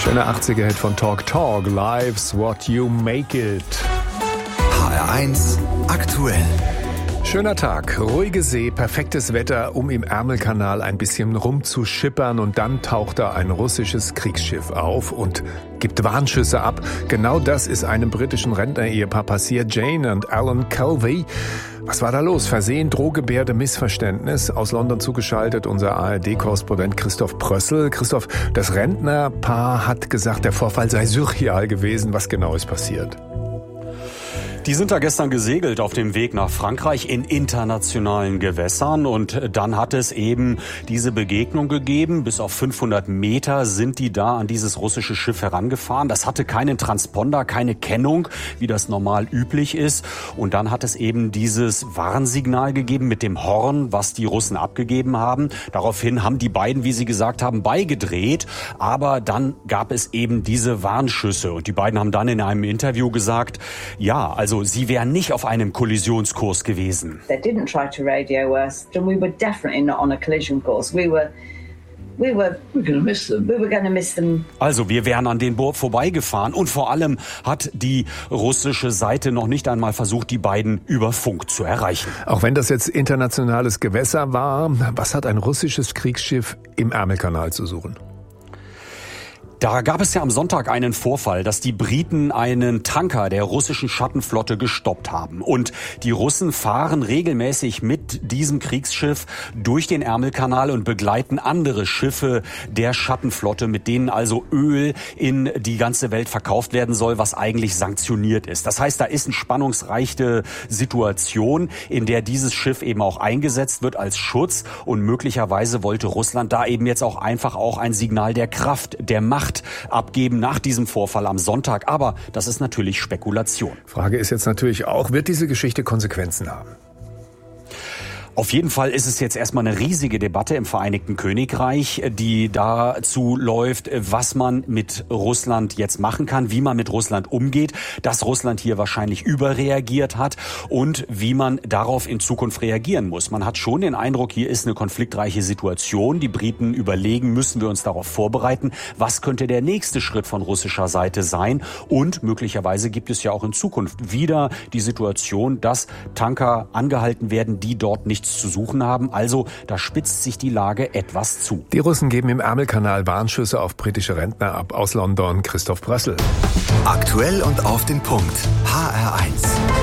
Schöner 80er-Hit von Talk Talk, Life's What You Make It. HR1 aktuell. Schöner Tag, ruhige See, perfektes Wetter, um im Ärmelkanal ein bisschen rumzuschippern und dann taucht da ein russisches Kriegsschiff auf und gibt Warnschüsse ab. Genau das ist einem britischen Rentner-Ehepaar passiert, Jane und Alan Culvey. Was war da los? Versehen, Drohgebärde, Missverständnis. Aus London zugeschaltet unser ARD-Korrespondent Christoph Prössel. Christoph, das Rentnerpaar hat gesagt, der Vorfall sei surreal gewesen. Was genau ist passiert? Die sind da gestern gesegelt auf dem Weg nach Frankreich in internationalen Gewässern und dann hat es eben diese Begegnung gegeben. Bis auf 500 Meter sind die da an dieses russische Schiff herangefahren. Das hatte keinen Transponder, keine Kennung, wie das normal üblich ist. Und dann hat es eben dieses Warnsignal gegeben mit dem Horn, was die Russen abgegeben haben. Daraufhin haben die beiden, wie sie gesagt haben, beigedreht. Aber dann gab es eben diese Warnschüsse. Und die beiden haben dann in einem Interview gesagt, ja, also sie wären nicht auf einem Kollisionskurs gewesen. They didn't try to radio us, and we were definitely not on a collision course. We were going to miss them. We were going to miss them. Also wir wären an den Boot vorbeigefahren und vor allem hat die russische Seite noch nicht einmal versucht, die beiden über Funk zu erreichen. Auch wenn das jetzt internationales Gewässer war, was hat ein russisches Kriegsschiff im Ärmelkanal zu suchen? Da gab es ja am Sonntag einen Vorfall, dass die Briten einen Tanker der russischen Schattenflotte gestoppt haben. Und die Russen fahren regelmäßig mit diesem Kriegsschiff durch den Ärmelkanal und begleiten andere Schiffe der Schattenflotte, mit denen also Öl in die ganze Welt verkauft werden soll, was eigentlich sanktioniert ist. Das heißt, da ist eine spannungsreiche Situation, in der dieses Schiff eben auch eingesetzt wird als Schutz. Und möglicherweise wollte Russland da eben jetzt auch einfach auch ein Signal der Kraft, der Macht abgeben nach diesem Vorfall am Sonntag. Aber das ist natürlich Spekulation. Frage ist jetzt natürlich auch, wird diese Geschichte Konsequenzen haben? Auf jeden Fall ist es jetzt erstmal eine riesige Debatte im Vereinigten Königreich, die dazu läuft, was man mit Russland jetzt machen kann, wie man mit Russland umgeht, dass Russland hier wahrscheinlich überreagiert hat und wie man darauf in Zukunft reagieren muss. Man hat schon den Eindruck, hier ist eine konfliktreiche Situation. Die Briten überlegen, müssen wir uns darauf vorbereiten, was könnte der nächste Schritt von russischer Seite sein? Und möglicherweise gibt es ja auch in Zukunft wieder die Situation, dass Tanker angehalten werden, die dort nichts zu suchen haben. Also da spitzt sich die Lage etwas zu. Die Russen geben im Ärmelkanal Warnschüsse auf britische Rentner ab. Aus London Christoph Prössel. Aktuell und auf den Punkt. HR1.